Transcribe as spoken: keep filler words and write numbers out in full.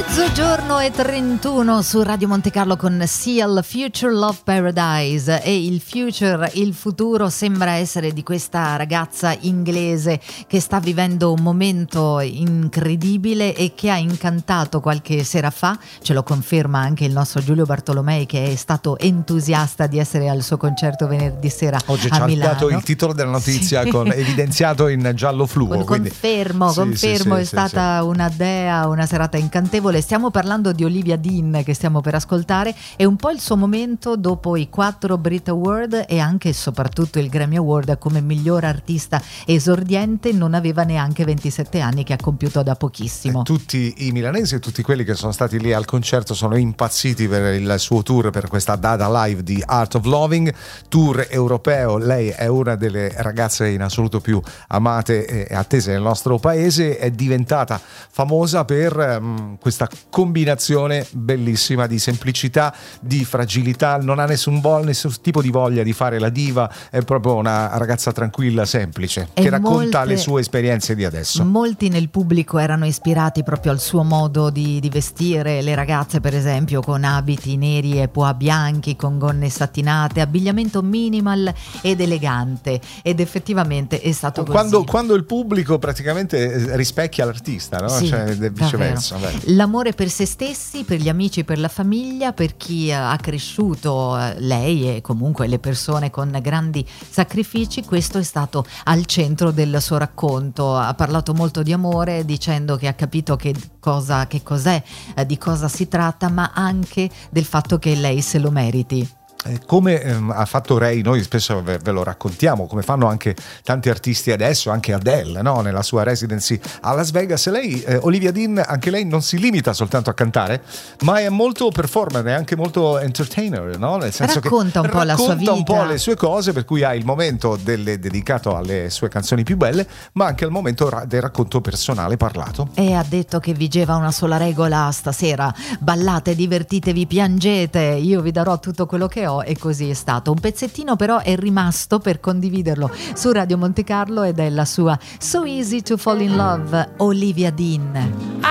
Mezzogiorno e trentuno su Radio Monte Carlo con Seal, Future Love Paradise. E il future, il futuro sembra essere di questa ragazza inglese che sta vivendo un momento incredibile e che ha incantato qualche sera fa. Ce lo conferma anche il nostro Giulio Bartolomei, che è stato entusiasta di essere al suo concerto venerdì sera oggi a ci ha Milano. dato il titolo della notizia sì. con evidenziato in giallo fluo, con, quindi... confermo, sì, confermo sì, è sì, stata sì. una dea, una serata incantevole. Stiamo parlando di Olivia Dean, che stiamo per ascoltare. È un po' il suo momento dopo i quattro Brit Award e anche e soprattutto il Grammy Award come miglior artista esordiente. Non aveva neanche ventisette anni, che ha compiuto da pochissimo. E tutti i milanesi e tutti quelli che sono stati lì al concerto sono impazziti per il suo tour, per questa data live di Art of Loving, tour europeo. Lei è una delle ragazze in assoluto più amate e attese nel nostro paese. È diventata famosa per um, questa combinazione bellissima di semplicità, di fragilità. Non ha nessun, vo- nessun tipo di voglia di fare la diva, è proprio una ragazza tranquilla, semplice, e che racconta molte, le sue esperienze di adesso. Molti nel pubblico erano ispirati proprio al suo modo di, di vestire le ragazze, per esempio con abiti neri e pois bianchi, con gonne satinate, abbigliamento minimal ed elegante. Ed effettivamente è stato così. Quando, quando il pubblico praticamente rispecchia l'artista, no? Sì, Cioè, viceversa. L'amore per se stessi, per gli amici, per la famiglia, per chi ha cresciuto lei e comunque le persone con grandi sacrifici. Questo è stato al centro del suo racconto. Ha parlato molto di amore, dicendo che ha capito che cosa, che cos'è, eh, di cosa si tratta, ma anche del fatto che lei se lo meriti. Come ehm, ha fatto Ray, noi spesso ve, ve lo raccontiamo, come fanno anche tanti artisti adesso, anche Adele, no? Nella sua residency a Las Vegas. Lei, eh, Olivia Dean, anche lei non si limita soltanto a cantare, ma è molto performer, è anche molto entertainer, no? Nel senso racconta che un po' la sua vita, un po' le sue cose, per cui ha il momento delle, dedicato alle sue canzoni più belle, ma anche il momento ra- del racconto personale parlato. E ha detto che vigeva una sola regola stasera: ballate, divertitevi, piangete, io vi darò tutto quello che ho. E così è stato. Un pezzettino però è rimasto per condividerlo su Radio Monte Carlo ed è la sua So Easy to Fall in Love, Olivia Dean.